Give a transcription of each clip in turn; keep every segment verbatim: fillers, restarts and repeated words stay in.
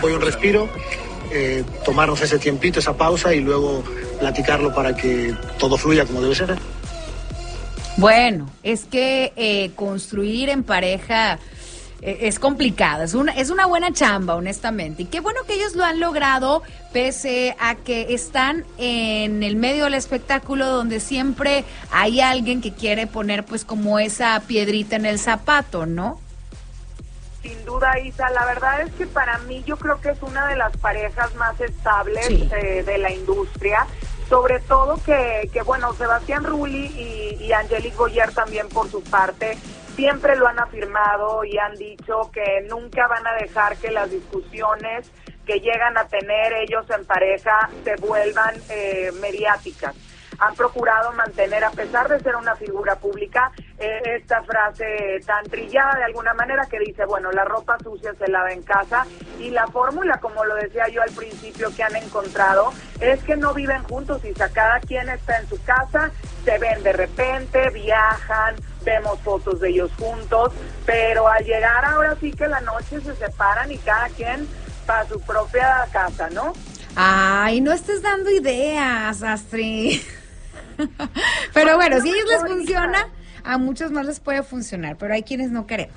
Voy un respiro, eh, tomarnos ese tiempito, esa pausa y luego platicarlo para que todo fluya como debe ser. Bueno, es que eh, construir en pareja eh, es complicado, es una, es una buena chamba, honestamente. Y qué bueno que ellos lo han logrado, pese a que están en el medio del espectáculo donde siempre hay alguien que quiere poner pues como esa piedrita en el zapato, ¿no? Sin duda, Isa, la verdad es que para mí yo creo que es una de las parejas más estables sí. eh, de la industria, sobre todo que, que bueno, Sebastián Rulli y, y Angélique Boyer también por su parte siempre lo han afirmado y han dicho que nunca van a dejar que las discusiones que llegan a tener ellos en pareja se vuelvan eh, mediáticas. Han procurado mantener, a pesar de ser una figura pública, eh, esta frase tan trillada de alguna manera que dice, bueno, la ropa sucia se lava en casa, y la fórmula, como lo decía yo al principio, que han encontrado es que no viven juntos, y cada quien está en su casa, se ven de repente, viajan, vemos fotos de ellos juntos, pero al llegar ahora sí que la noche se separan y cada quien para su propia casa, ¿no? Ay, no estés dando ideas, Astrid. Pero bueno, si a ellos les funciona, a muchos más les puede funcionar, pero hay quienes no queremos.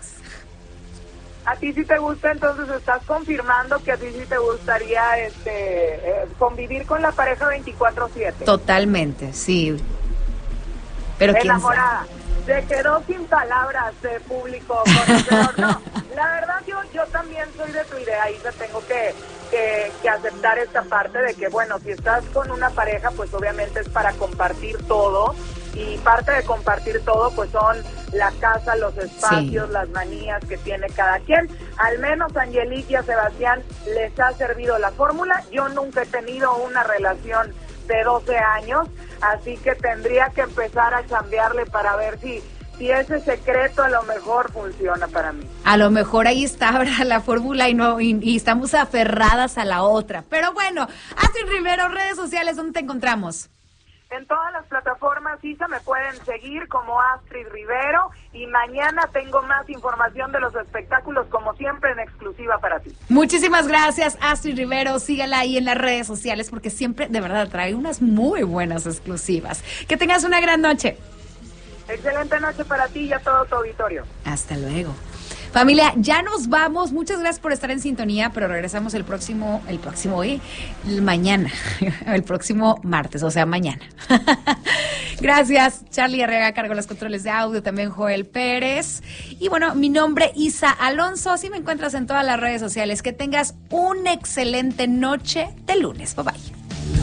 A ti sí te gusta, entonces estás confirmando que a ti sí te gustaría este eh, convivir con la pareja veinticuatro siete. Totalmente, sí. Pero quién enamorada. sabe. Se quedó sin palabras de público conocedor. No, la verdad yo yo también soy de tu idea, Isa, tengo que, que, que aceptar esta parte de que, bueno, si estás con una pareja, pues obviamente es para compartir todo, y parte de compartir todo, pues son la casa, los espacios, sí. las manías que tiene cada quien. Al menos a Angélique y a Sebastián les ha servido la fórmula. Yo nunca he tenido una relación de doce años, así que tendría que empezar a chambearle para ver si, si ese secreto a lo mejor funciona para mí. A lo mejor ahí está la fórmula y no y, y estamos aferradas a la otra. Pero bueno, Astrid Rivero, redes sociales, ¿dónde te encontramos? En todas las plataformas, Isa, me pueden seguir como Astrid Rivero, y mañana tengo más información de los espectáculos, como siempre, en exclusiva para ti. Muchísimas gracias, Astrid Rivero. Sígala ahí en las redes sociales porque siempre, de verdad, trae unas muy buenas exclusivas. Que tengas una gran noche. Excelente noche para ti y a todo tu auditorio. Hasta luego. Familia, ya nos vamos. Muchas gracias por estar en sintonía, pero regresamos el próximo, el próximo hoy, el mañana, el próximo martes, o sea, mañana. Gracias. Charlie Arriaga a cargo de los controles de audio, también Joel Pérez. Y bueno, mi nombre Isa Alonso, así me encuentras en todas las redes sociales. Que tengas una excelente noche de lunes. Bye bye.